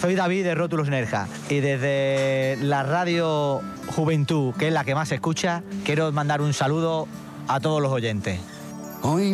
Soy David de Rótulos Nerja y desde la radio Juventud, que es la que más se escucha, quiero mandar un saludo a todos los oyentes.